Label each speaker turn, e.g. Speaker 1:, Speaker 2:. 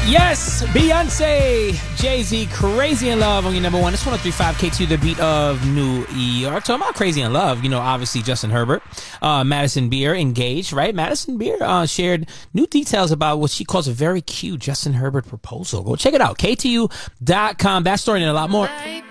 Speaker 1: Yes, Beyonce, Jay-Z, Crazy in Love on your number one. It's 103.5 K2, the beat of New York. Talking about Crazy in Love, obviously Justin Herbert, Madison Beer engaged, right? Madison Beer shared new details about what she calls a very cute Justin Herbert proposal. Go check it out, KTU.com. That story and a lot more